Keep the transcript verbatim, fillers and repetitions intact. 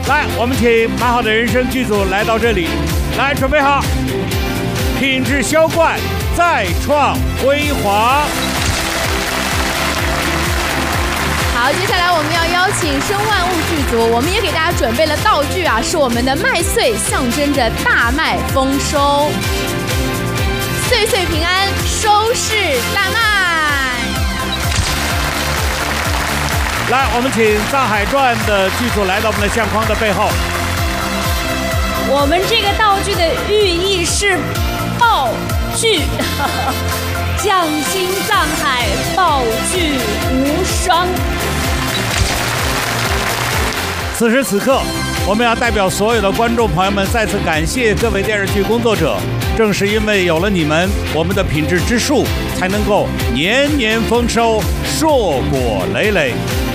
来，我们请蛮好的人生剧组来到这里，来准备好，品质销冠，再创辉煌。 好，接下来我们要邀请生万物剧组，我们也给大家准备了道具啊，是我们的麦穗，象征着大麦丰收，岁岁平安，收视大麦。 来，我们请《藏海传》的剧组来到我们的相框的背后。 我们这个道具的寓意是爆剧，匠心藏海，爆剧无双。 此时此刻，我们要代表所有的观众朋友们再次感谢各位电视剧工作者。正是因为有了你们，我们的品质之树才能够年年丰收，硕果累累。